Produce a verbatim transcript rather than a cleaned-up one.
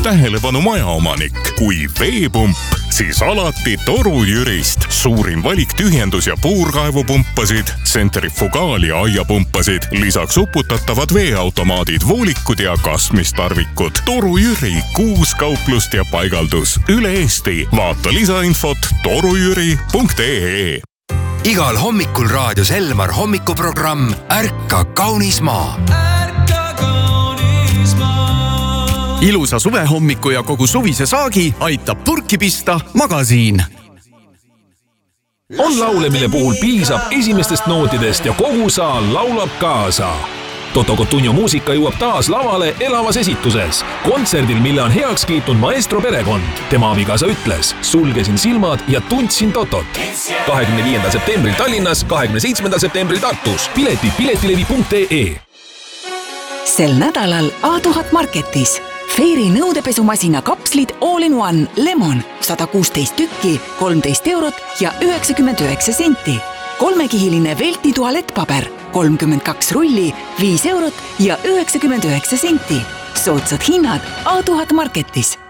tähelepanu majaomanik. Kui veepump, siis alati Toru Jürist. Suurim valik tühjendus- ja puurkaevupumpasid, tsentrifugaal- ja aiapumpasid, lisaks uputatavad veeautomaadid, voolikud ja kasmistarvikud. Toru Jüri, kuus kauplust ja paigaldus üle Eesti. Vaata lisainfot torujüri punkt ee. Igal hommikul raadios Elmar hommikuprogramm Ärka kaunis maa. Ilusa suvehommiku ja kogu suvise saagi aitab purki pista Magasiin. On laule, mille puhul piisab esimestest nootidest ja kogu saal laulab kaasa. Toto Cotugno muusika jõuab taas lavale elavas esituses. Kontserdil, mille on heaks kiitnud maestro perekond. Tema abikaasa ütles, sulgesin silmad ja tundsin Totot. kahekümne viiendal septembril Tallinnas, kahekümne seitsmendal septembril Tartus. Piletid piletilevi punkt ee. Sel nädalal A tuhat Marketis. Fairy nõudepesumasina kapslid All in One Lemon sada kuusteist tükki, kolmteist eurot ja üheksakümmend üheksa senti. Kolmekihiline Velti tualettpaber kolmkümmend kaks rulli, viis eurot ja üheksakümmend üheksa senti. Soodsad hinnad A tuhat Marketis.